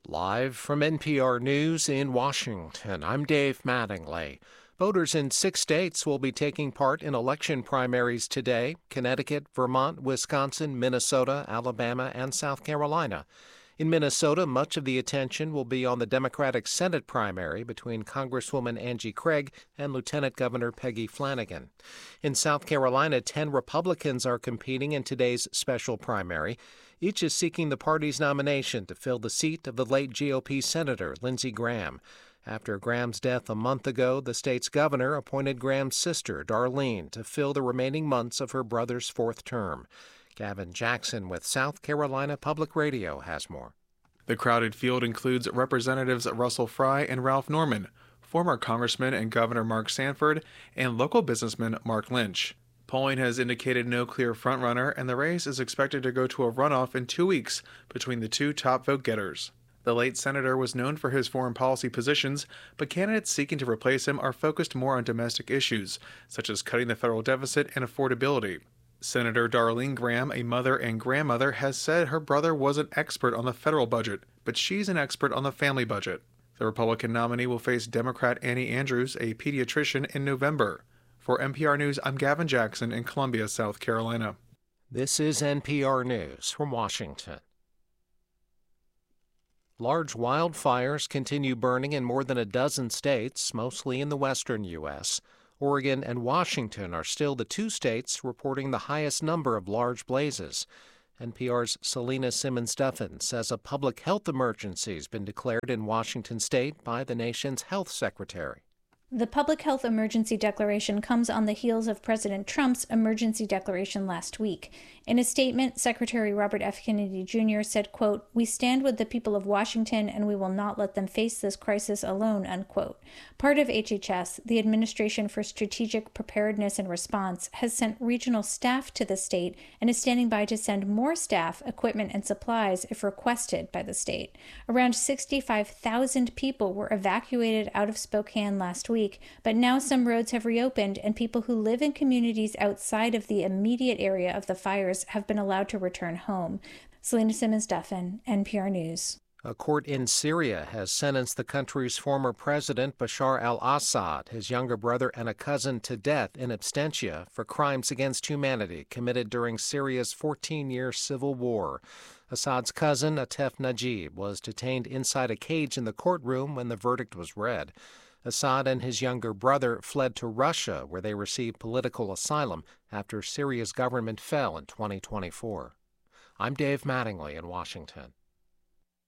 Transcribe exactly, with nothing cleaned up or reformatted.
Live from N P R News in Washington, I'm Dave Mattingly. Voters in six states will be taking part in election primaries today: Connecticut, Vermont, Wisconsin, Minnesota, Alabama, and South Carolina. In Minnesota, much of the attention will be on the Democratic Senate primary between Congresswoman Angie Craig and Lieutenant Governor Peggy Flanagan. In South Carolina, ten Republicans are competing in today's special primary. Each is seeking the party's nomination to fill the seat of the late G O P Senator Lindsey Graham. After Graham's death a month ago, the state's governor appointed Graham's sister, Darlene, to fill the remaining months of her brother's fourth term. Gavin Jackson with South Carolina Public Radio has more. The crowded field includes Representatives Russell Fry and Ralph Norman, former Congressman and Governor Mark Sanford, and local businessman Mark Lynch. Polling has indicated no clear frontrunner, and the race is expected to go to a runoff in two weeks between the two top vote-getters. The late senator was known for his foreign policy positions, but candidates seeking to replace him are focused more on domestic issues, such as cutting the federal deficit and affordability. Senator Darlene Graham, a mother and grandmother, has said her brother was an expert on the federal budget, but she's an expert on the family budget. The Republican nominee will face Democrat Annie Andrews, a pediatrician, in November. For N P R News, I'm Gavin Jackson in Columbia, South Carolina. This is N P R News from Washington. Large wildfires continue burning in more than a dozen states, mostly in the western U S Oregon and Washington are still the two states reporting the highest number of large blazes. N P R's Selena Simmons-Duffin says a public health emergency has been declared in Washington state by the nation's health secretary. The public health emergency declaration comes on the heels of President Trump's emergency declaration last week. In a statement, Secretary Robert F. Kennedy Junior said, quote, "We stand with the people of Washington and we will not let them face this crisis alone," unquote. Part of H H S, the Administration for Strategic Preparedness and Response, has sent regional staff to the state and is standing by to send more staff, equipment, and supplies if requested by the state. Around sixty-five thousand people were evacuated out of Spokane last week. Week, but now some roads have reopened and people who live in communities outside of the immediate area of the fires have been allowed to return home. Selena Simmons-Duffin, N P R News. A court in Syria has sentenced the country's former president Bashar al-Assad, his younger brother, and a cousin to death in absentia for crimes against humanity committed during Syria's fourteen-year civil war. Assad's cousin, Atef Najib, was detained inside a cage in the courtroom when the verdict was read. Assad and his younger brother fled to Russia, where they received political asylum after Syria's government fell in twenty twenty-four. I'm Dave Mattingly in Washington.